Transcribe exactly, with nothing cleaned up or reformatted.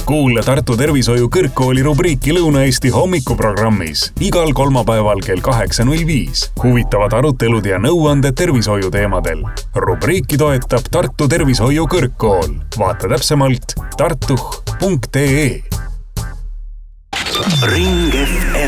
kuule Tartu Tervishoiu Kõrgkooli rubriiki Lõuna-Eesti hommikuprogrammis igal kolmapäeval kell kaheksa null viis. Huvitavad arutelud ja nõuanded tervishoiu teemadel. Rubriiki toetab Tartu Tervishoiu Kõrgkool. Vaata täpsemalt tartuh punkt ee. Ring F M.